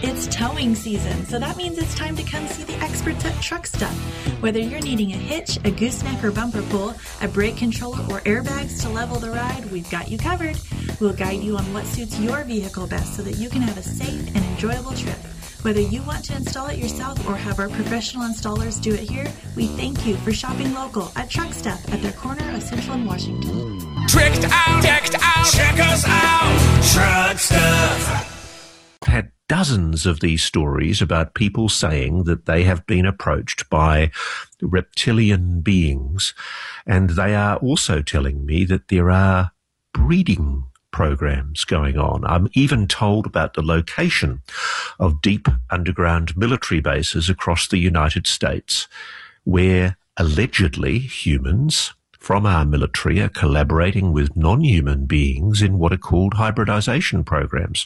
It's towing season, so that means it's time to come see the experts at Truck Stuff. Whether you're needing a hitch, a gooseneck or bumper pull, a brake controller, or airbags to level the ride, we've got you covered. We'll guide you on what suits your vehicle best so that you can have a safe and enjoyable trip. Whether you want to install it yourself or have our professional installers do it here, we thank you for shopping local at Truck Stuff at their corner of Central and Washington. Tricked out, decked out, check us out, Truck Stuff. Had dozens of these stories about people saying that they have been approached by reptilian beings, and they are also telling me that there are breeding programs going on. I'm even told about the location of deep underground military bases across the United States where allegedly humans from our military are collaborating with non-human beings in what are called hybridization programs.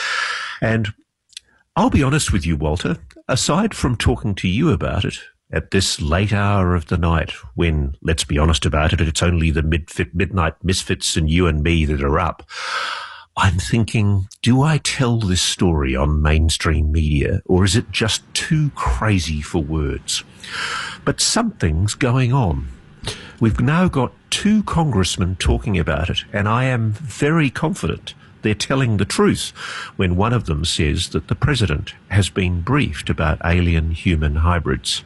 And I'll be honest with you, Walter, aside from talking to you about it at this late hour of the night when, let's be honest about it, it's only the midnight misfits and you and me that are up, I'm thinking, do I tell this story on mainstream media or is it just too crazy for words? But something's going on. We've now got two congressmen talking about it, and I am very confident they're telling the truth when one of them says that the president has been briefed about alien-human hybrids.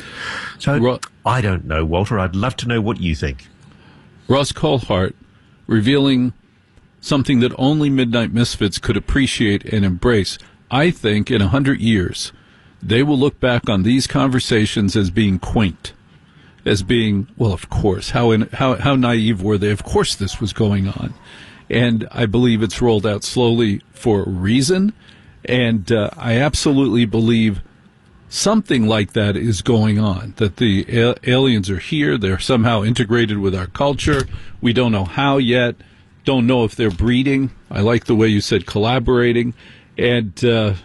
So, I don't know, Walter. I'd love to know what you think. Ross Coulthart revealing something that only Midnight Misfits could appreciate and embrace. I think in 100 years, they will look back on these conversations as being quaint, as being, well, of course, how naive were they? Of course this was going on. And I believe it's rolled out slowly for a reason. And I absolutely believe something like that is going on, that the aliens are here. They're somehow integrated with our culture. We don't know how yet. Don't know if they're breeding. I like the way you said collaborating. And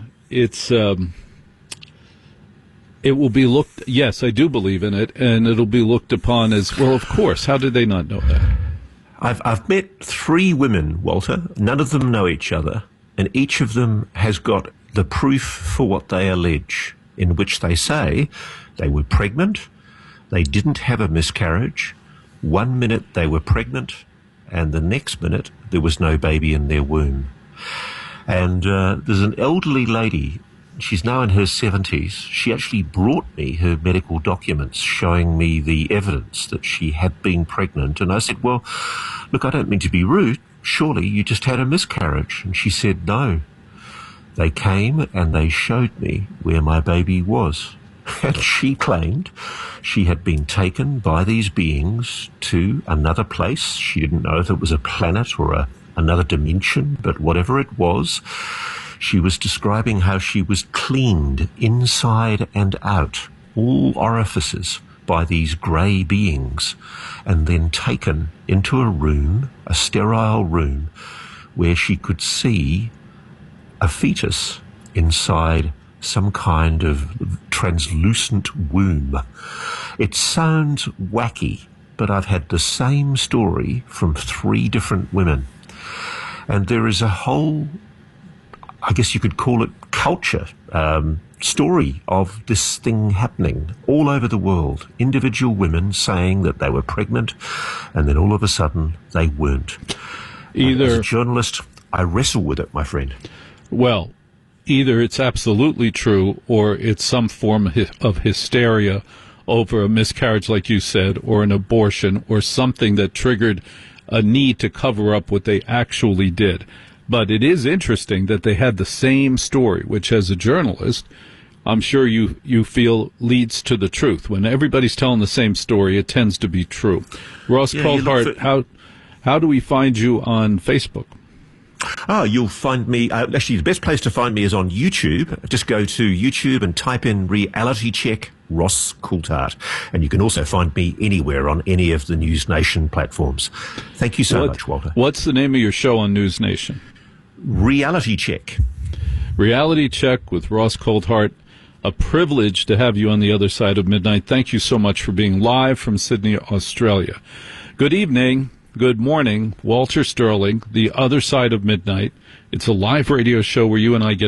it will be looked, yes, I do believe in it, and it'll be looked upon as, well, of course. How did they not know that? I've met three women, Walter. None of them know each other, and each of them has got the proof for what they allege, in which they say they were pregnant, they didn't have a miscarriage, 1 minute they were pregnant, and the next minute there was no baby in their womb. And there's an elderly lady. She's now in her 70s. She actually brought me her medical documents showing me the evidence that she had been pregnant. And I said, well, look, I don't mean to be rude. Surely you just had a miscarriage. And she said, no. They came and they showed me where my baby was. And she claimed she had been taken by these beings to another place. She didn't know if it was a planet or another dimension, but whatever it was, she was describing how she was cleaned inside and out, all orifices, by these grey beings, and then taken into a room, a sterile room, where she could see a fetus inside some kind of translucent womb. It sounds wacky, but I've had the same story from three different women. And there is a whole, I guess you could call it culture, story of this thing happening all over the world. Individual women saying that they were pregnant and then all of a sudden they weren't. As a journalist, I wrestle with it, my friend. Well, either it's absolutely true or it's some form of hysteria over a miscarriage, like you said, or an abortion or something that triggered a need to cover up what they actually did. But it is interesting that they had the same story, which as a journalist, I'm sure you feel leads to the truth. When everybody's telling the same story, it tends to be true. Ross Coulthart, how do we find you on Facebook? You'll find me, actually the best place to find me is on YouTube. Just go to YouTube and type in Reality Check Ross Coulthart. And you can also find me anywhere on any of the News Nation platforms. Thank you so much, Walter. What's the name of your show on News Nation? Reality Check. Reality Check with Ross Coulthart. A privilege to have you on the other side of midnight. Thank you so much for being live from Sydney, Australia. Good evening. Good morning, Walter Sterling, The Other Side of Midnight. It's a live radio show where you and I get